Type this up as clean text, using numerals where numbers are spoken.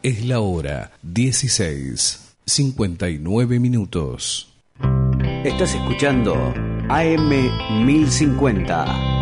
Es la hora 16:59. Estás escuchando AM 1050.